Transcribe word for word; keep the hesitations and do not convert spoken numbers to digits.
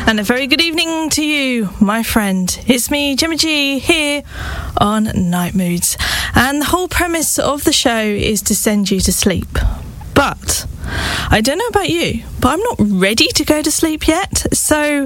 And a very good evening to you, my friend. It's me, Gemma G, here on Night Moods. And the whole premise of the show is to send you to sleep. But I don't know about you, but I'm not ready to go to sleep yet. So